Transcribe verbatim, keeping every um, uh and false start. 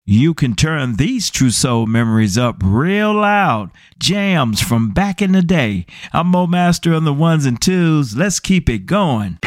You can turn these True Soul memories up real loud. Jams from back in the day. I'm Mo Master on the ones and twos. Let's keep it going.